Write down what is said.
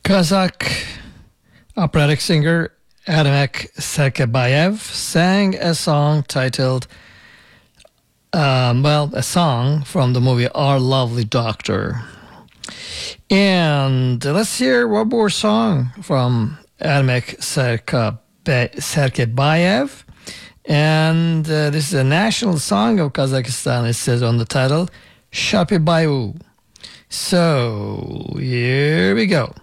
Kazakh operatic singer Adamek Serkebayev sang a song titled, a song from the movie Our Lovely Doctor. And let's hear one more song from Adamek Serkebayev. And this is a national song of Kazakhstan. It says on the title, Shapi Bayu. So here we go.